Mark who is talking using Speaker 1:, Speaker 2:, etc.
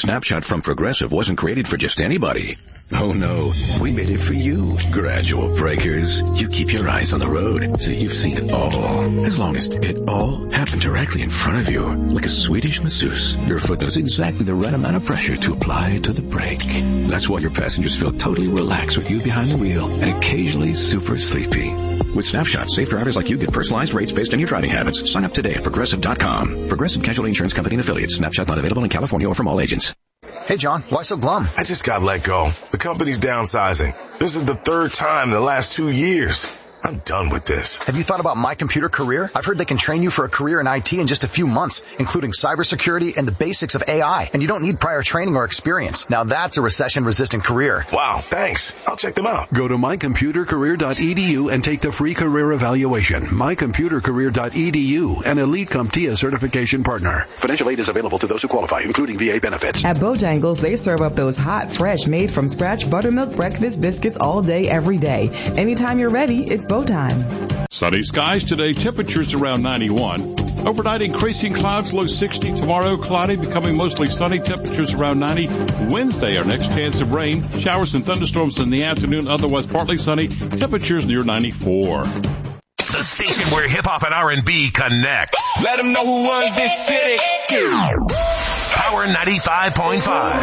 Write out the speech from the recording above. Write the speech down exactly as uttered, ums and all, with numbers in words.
Speaker 1: Snapshot from Progressive wasn't created for just anybody. Oh no, we made it for you. Gradual breakers. You keep your eyes on the road, so you've seen it all. As long as it all happened directly in front of you, like a Swedish masseuse, your foot knows exactly the right amount of pressure to apply to the brake. That's why your passengers feel totally relaxed with you behind the wheel and occasionally super sleepy. With Snapshot, safe drivers like you get personalized rates based on your driving habits. Sign up today at Progressive dot com. Progressive Casualty Insurance Company and Affiliates. Snapshot not available in California or from all agents.
Speaker 2: Hey, John, why so glum?
Speaker 3: I just got let go. The company's downsizing. This is the third time in the last two years. I'm done with this.
Speaker 2: Have you thought about My Computer Career? I've heard they can train you for a career in I T in just a few months, including cybersecurity and the basics of A I. And you don't need prior training or experience. Now that's a recession-resistant career.
Speaker 3: Wow, thanks. I'll check them out.
Speaker 4: Go to my computer career dot e d u and take the free career evaluation. my computer career dot e d u, an Elite CompTIA certification partner. Financial aid is available to those who qualify, including V A benefits.
Speaker 5: At Bojangles, they serve up those hot, fresh, made-from-scratch buttermilk breakfast biscuits all day, every day. Anytime you're ready, it's Bo time.
Speaker 6: Sunny skies today, temperatures around ninety-one. Overnight, increasing clouds, low sixty. Tomorrow, cloudy, becoming mostly sunny, temperatures around ninety. Wednesday, our next chance of rain. Showers and thunderstorms in the afternoon, otherwise partly sunny, temperatures near ninety-four.
Speaker 7: The station where hip-hop and R and B connect.
Speaker 8: Let them know who runs this city.
Speaker 7: Power ninety-five point five.